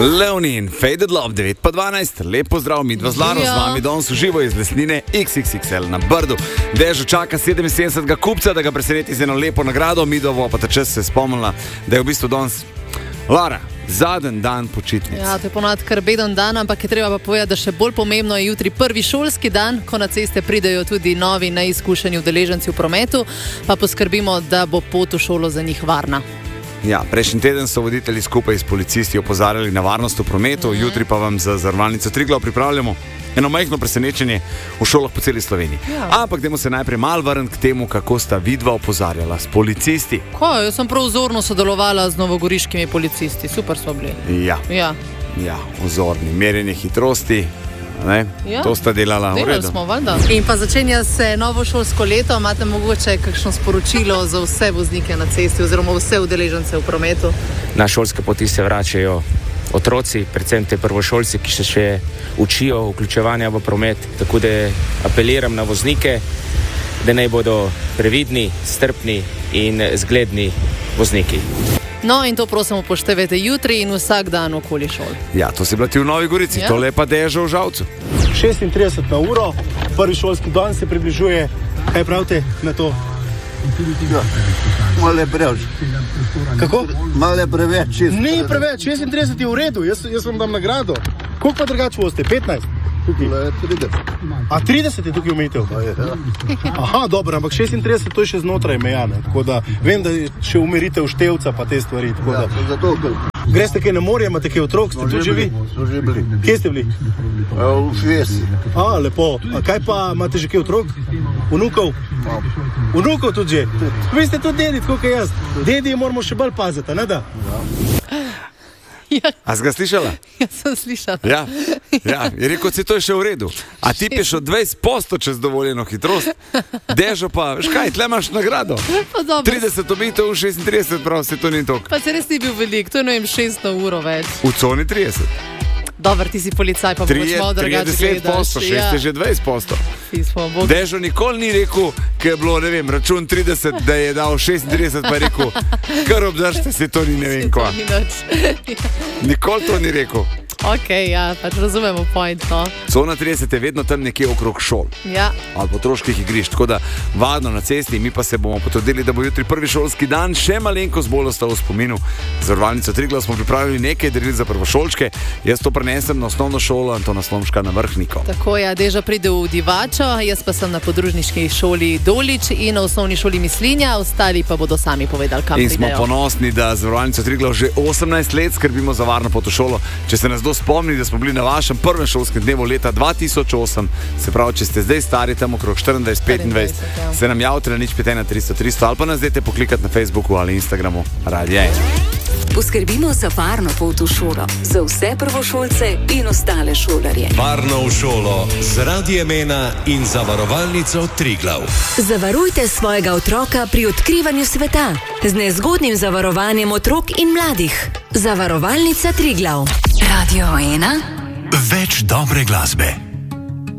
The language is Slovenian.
Leonin, Faded Love, 9:12, lep pozdrav, midva z Laro, z vami danes uživo iz lesnine XXXL na Brdu. Dežo čaka 77. kupca, da ga preseneti z eno lepo nagrado, midva pa ta čas se spomnila, da je v bistvu danes Lara, zadnji dan počitnic. Ja, to je ponovadi kar beden dan, ampak je treba pa povedati, da še bolj pomembno je jutri prvi šolski dan, ko na ceste pridejo tudi novi neizkušeni udeleženci v prometu, pa poskrbimo, da bo pot v šolo za njih varna. Ja, prejšnji teden so voditelji skupaj s policisti opozarjali na varnost v prometu, jutri pa vam za Zavarovalnico Triglav pripravljamo eno majhno presenečenje v šolah po celi Sloveniji. Ja. Ampak dajmo se najprej malo vrniti k temu, kako sta vidva opozarjala s policisti. Kaj, jaz sem prav vzorno sodelovala z novogoriškimi policisti, super so bili. Ja, vzorni, merjenje hitrosti. Ja. To sta delala v redu. Smo, in pa začenja se novo šolsko leto. Imate mogoče kakšno sporočilo za vse voznike na cesti oziroma vse udeležence v prometu? Na šolske poti se vračajo otroci, predvsem te prvošolci, ki se še učijo vključevanja v promet. Tako da apeliram na voznike, da naj bodo previdni, strpni in zgledni vozniki. No, in to prosim upoštevajte jutri in vsak dan okoli šol. Ja, to si bila ti v Novi Gorici, ja. Tole pa Dežo v Žalcu. 36 na uro, prvi šolski dan se približuje. Kaj pravite na to? Ja, malo je preveč. Kako? Malo je preveč. Ni preveč, 36 je v redu, jaz vam dam nagrado. Koliko pa drugače boste? 15? Tukaj. 30. A 30 je tukaj omejitev? Aha, dobro, ampak 36 to je še znotraj meja, ne? Tako da vem, da še umeritev števca pa te stvari. Ja, zato. Greste kaj na morje, imate kaj otrok, ste tudi že vi? Smo že bili. Kje ste bili? V Švici. Lepo. A kaj pa, imate že kaj otrok? Vnukov? Vnukov tudi že? Vi ste tudi dedi, tako kot jaz. Dedi moramo še bolj paziti, ne da? Ja. A si ga slišala? Ja, sem slišala. Ja, je rekel, si to je še v redu. A ti peš od 20% čez dovoljeno hitrost, Dežo pa, veš kaj, tle imaš nagrado. 30 omejitev v 36, prav se to ni toliko. Pa se res ni bil velik, to je no 6 na uro več. V coni 30. Dobar, ti si policaj, pa boš malo drugače gledaš. 30%, 6 je že 20%. Dežo nikoli ni rekel, ker je bilo, ne vem, račun 30, da je dal 36, pa je rekel, kar obdržite, se to ni ne vem kva. Nikoli to ni rekel. Ok, ja, pač razumemo point, no. Cona 30 je vedno tam nekje okrog šol. Ja. Ali otroških igrišč, tako da varno na cesti, mi pa se bomo potrudili, da bo jutri prvi šolski dan še malenkost bolj ostal v spominu. Z Zavarovalnico Triglav smo pripravili nekaj daril za prvošolčke. Jaz to prenesem na osnovno šolo Antona Slomška na Vrhniko. Tako je, Deža pride v Divačo, jaz pa sem na podružniški šoli Dolič in na osnovni šoli Mislinja, ostali pa bodo sami povedali, kam pridejo. In smo ponosni, da z Zavarovalnico Triglav že 18 let skrbimo za varno pot v šolo. Če se nas spomni, da smo bili na vašem prvem šolskem dnevu leta 2008, se pravi, če ste zdaj stari tam okrog 24-25, se nam javite na 051-300-300 ali pa nas dajte poklikati na Facebooku ali Instagramu Radio 1. Poskrbimo za varno pot v šolo, za vse prvošolce in ostale šolarje. Varno v šolo z Radiem 1 in Zavarovalnico Triglav. Zavarujte svojega otroka pri odkrivanju sveta z nezgodnim zavarovanjem otrok in mladih. Zavarovalnica Triglav. Radio 1. Več dobre glasbe.